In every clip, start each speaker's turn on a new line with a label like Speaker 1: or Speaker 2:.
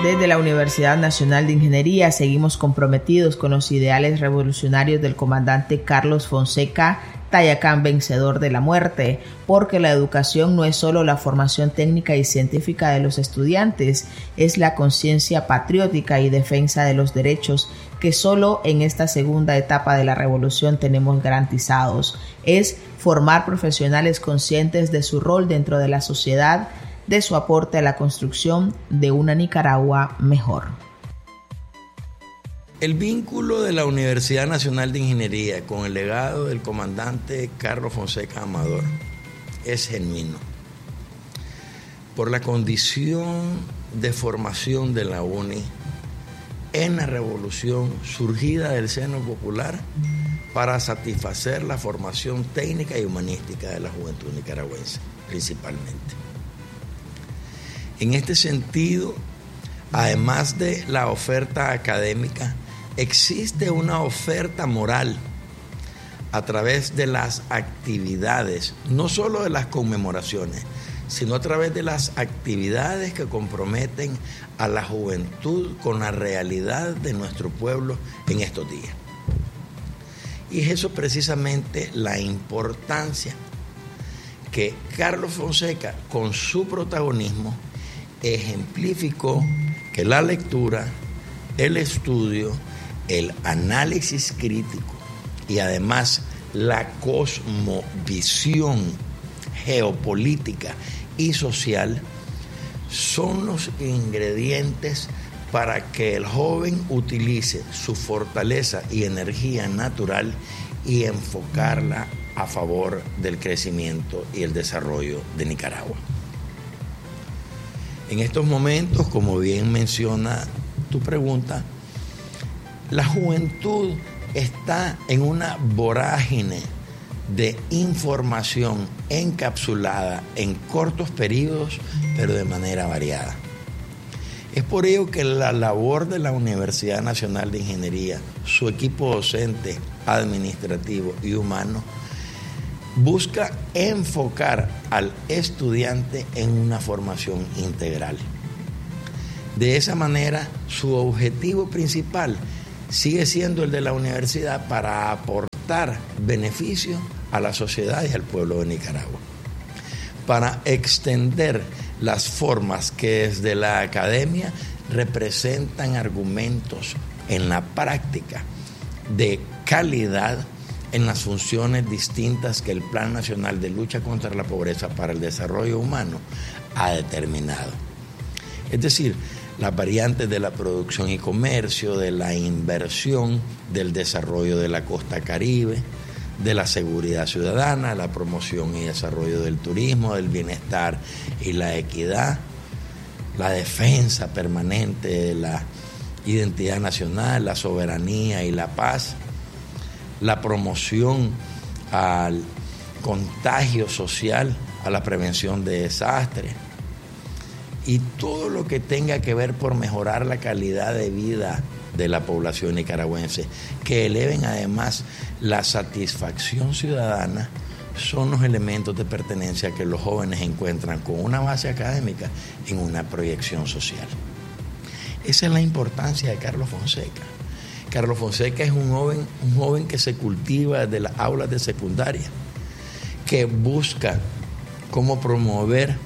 Speaker 1: Desde la Universidad Nacional de Ingeniería seguimos comprometidos con los ideales revolucionarios del comandante Carlos Fonseca, Tayacán vencedor de la muerte, porque la educación no es solo la formación técnica y científica de los estudiantes, es la conciencia patriótica y defensa de los derechos que solo en esta segunda etapa de la revolución tenemos garantizados. Es formar profesionales conscientes de su rol dentro de la sociedad, de su aporte a la construcción de una Nicaragua mejor.
Speaker 2: El vínculo de la Universidad Nacional de Ingeniería con el legado del comandante Carlos Fonseca Amador es genuino. Por la condición de formación de la UNI en la revolución surgida del seno popular para satisfacer la formación técnica y humanística de la juventud nicaragüense, principalmente. En este sentido, además de la oferta académica, existe una oferta moral a través de las actividades, no solo de las conmemoraciones, sino a través de las actividades que comprometen a la juventud con la realidad de nuestro pueblo en estos días. Y es eso precisamente la importancia que Carlos Fonseca, con su protagonismo, ejemplificó que la lectura, el estudio, el análisis crítico y además la cosmovisión geopolítica y social son los ingredientes para que el joven utilice su fortaleza y energía natural y enfocarla a favor del crecimiento y el desarrollo de Nicaragua. En estos momentos, como bien menciona tu pregunta, la juventud está en una vorágine de información encapsulada en cortos periodos, pero de manera variada. Es por ello que la labor de la Universidad Nacional de Ingeniería, su equipo docente, administrativo y humano, busca enfocar al estudiante en una formación integral. De esa manera, su objetivo principal sigue siendo el de la universidad para aportar beneficios a la sociedad y al pueblo de Nicaragua, para extender las formas que desde la academia representan argumentos en la práctica de calidad en las funciones distintas que el Plan Nacional de Lucha contra la Pobreza para el Desarrollo Humano ha determinado. Es decir, las variantes de la producción y comercio, de la inversión, del desarrollo de la costa caribe, de la seguridad ciudadana, la promoción y desarrollo del turismo, del bienestar y la equidad, la defensa permanente de la identidad nacional, la soberanía y la paz, la promoción al contagio social, a la prevención de desastres y todo lo que tenga que ver por mejorar la calidad de vida de la población nicaragüense, que eleven además la satisfacción ciudadana, son los elementos de pertenencia que los jóvenes encuentran con una base académica en una proyección social. Esa es la importancia de Carlos Fonseca. Carlos Fonseca es un joven que se cultiva desde las aulas de secundaria, que busca cómo promover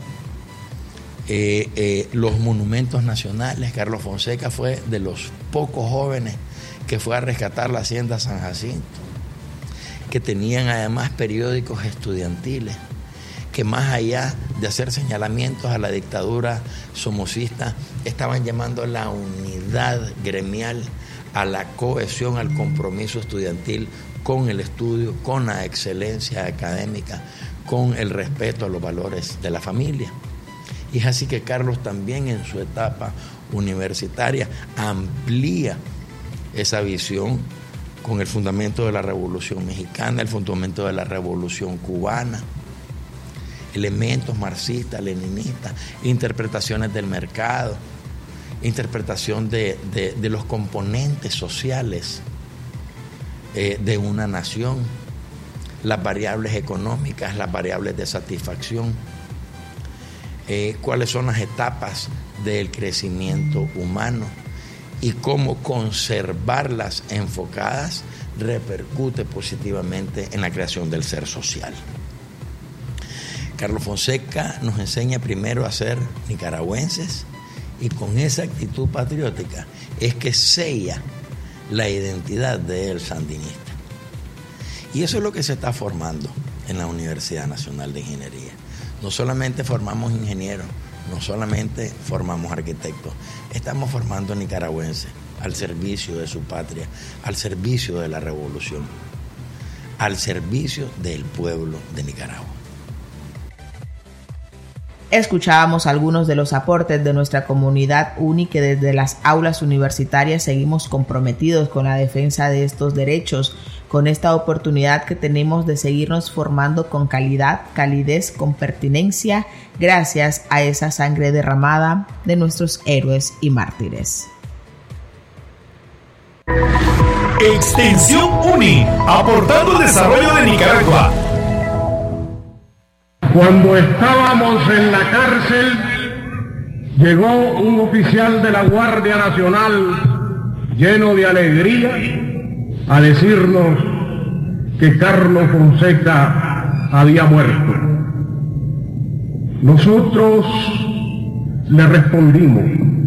Speaker 2: los monumentos nacionales. Carlos Fonseca fue de los pocos jóvenes que fue a rescatar la hacienda San Jacinto, que tenían además periódicos estudiantiles, que más allá de hacer señalamientos a la dictadura somocista, estaban llamando a la unidad gremial, a la cohesión, al compromiso estudiantil con el estudio, con la excelencia académica, con el respeto a los valores de la familia. Y es así que Carlos también en su etapa universitaria amplía esa visión con el fundamento de la Revolución Mexicana, el fundamento de la Revolución Cubana, elementos marxistas, leninistas, interpretaciones del mercado, interpretación de los componentes sociales de una nación, las variables económicas, las variables de satisfacción, cuáles son las etapas del crecimiento humano y cómo conservarlas enfocadas repercute positivamente en la creación del ser social. Carlos Fonseca nos enseña primero a ser nicaragüenses y con esa actitud patriótica es que sella la identidad del sandinista. Y eso es lo que se está formando en la Universidad Nacional de Ingeniería. No solamente formamos ingenieros, no solamente formamos arquitectos, estamos formando nicaragüenses al servicio de su patria, al servicio de la revolución, al servicio del pueblo de Nicaragua.
Speaker 1: Escuchábamos algunos de los aportes de nuestra comunidad UNI, que desde las aulas universitarias seguimos comprometidos con la defensa de estos derechos, con esta oportunidad que tenemos de seguirnos formando con calidad, calidez, con pertinencia, gracias a esa sangre derramada de nuestros héroes y mártires.
Speaker 3: Extensión UNI, aportando el desarrollo de Nicaragua.
Speaker 4: Cuando estábamos en la cárcel, llegó un oficial de la Guardia Nacional lleno de alegría a decirnos que Carlos Fonseca había muerto. Nosotros le respondimos: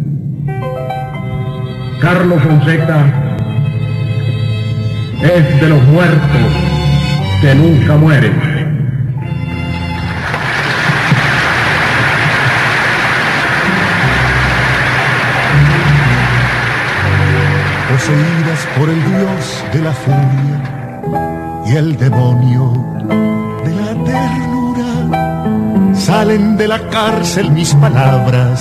Speaker 4: Carlos Fonseca es de los muertos que nunca mueren.
Speaker 5: Poseídas por el dios de la furia y el demonio de la ternura, salen de la cárcel mis palabras